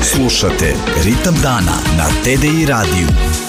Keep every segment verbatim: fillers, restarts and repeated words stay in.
Slušate Ritam dana na T D I radiju.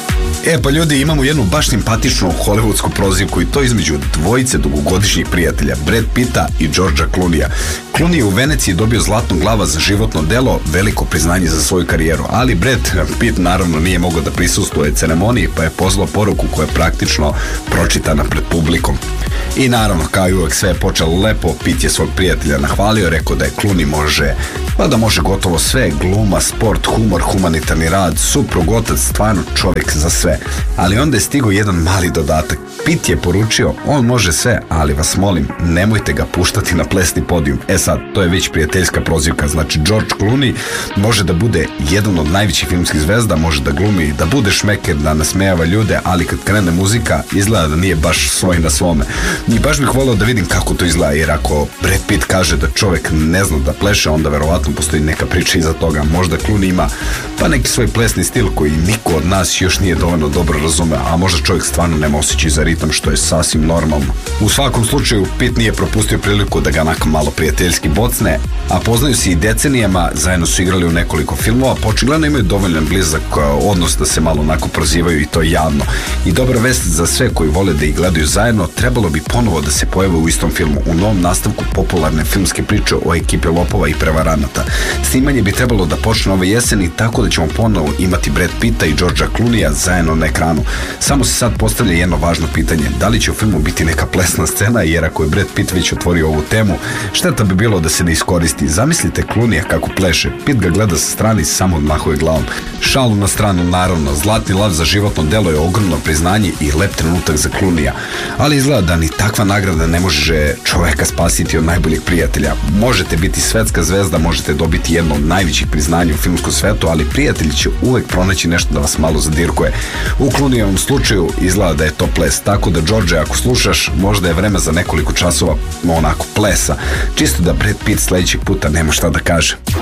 E pa ljudi, imamo jednu baš simpatičnu hollywoodsku prozivku i to između dvojice dugogodišnjih prijatelja, Brad Pitta i Georgea Clooneyja. Clooney je u Veneciji dobio Zlatnu glava za životno delo, veliko priznanje za svoju karijeru, ali Brad Pitt naravno nije mogao da prisustvuje ceremoniji, pa je poslao poruku koja je praktično pročitana pred publikom. I naravno, kao i uvek, sve je počelo lepo. Pitt je svog prijatelja nahvalio, rekao da je Clooney može, pa da može gotovo sve, gluma, sport, humor, humanitarni rad, suprug, otac, stvarno čovjek za sve. Ali onda je stigao jedan mali dodatak. Pitt je poručio, on može sve, ali vas molim, nemojte ga puštati na plesni podijum. E sad, to je već prijateljska prozivka. Znači, George Clooney može da bude jedan od najvećih filmskih zvezda, može da glumi, da bude šmeker, da nasmejava ljude, ali kad krene muzika, izgleda da nije baš svoj na svome. I baš bih voleo da vidim kako to izgleda, jer ako Brad Pitt kaže da čovjek ne zna da pleše, onda verovatno postoji neka priča iza toga. Možda Clooney ima pa neki svoj plesni stil koji niko od nas još nije dovoljno dobro razume, a možda čovjek stvarno nema osjećaj za ritam, što je sasvim normalno. U svakom slučaju, Pitt nije propustio priliku da ga onako malo prijateljski bocne, a poznaju se i decenijama, zajedno su igrali u nekoliko filmova, pa očigledno imaju dovoljno blizak odnos da se malo onako prozivaju i to javno. I dobra vest za sve koji vole da ih gledaju zajedno, trebalo bi ponovo da se pojave u istom filmu, u novom nastavku popularne filmske priče o ekipi lopova i prevaranata. Snimanje bi trebalo da počne ove jeseni, tako da ćemo ponovo imati Brad Pitta i Georgea Clooneyja zajedno na ekranu. Samo se sad postavlja jedno važno pitanje, da li će u filmu biti neka plesna scena, jer ako je Brad Pitt već otvorio ovu temu, šteta bi bilo da se ne iskoristi. Zamislite Clooneyja kako pleše, Pitt ga gleda sa strane i samo odmahuje glavom. Šalu na stranu, naravno, Zlatni lav za životno delo je ogromno priznanje i lep trenutak za Clooneyja, ali izgleda da ni takva nagrada ne može čoveka spasiti od najboljih prijatelja. Možete biti svetska zvezda, možete dobiti jedno od najvećih priznanja u filmskom svetu, ali prijatelji će uvek pronaći nešto da vas malo zadirkuje. U Clooneyjevom slučaju izgleda da je to ples, tako da George, ako slušaš, možda je vreme za nekoliko časova onako plesa, čisto da Brad Pitt sledećeg puta nema šta da kaže.